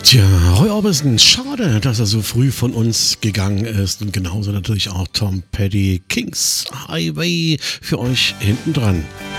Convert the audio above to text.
Tja, Roy Orbison, schade, dass er so früh von uns gegangen ist. Und genauso natürlich auch Tom Petty, King's Highway für euch hinten dran.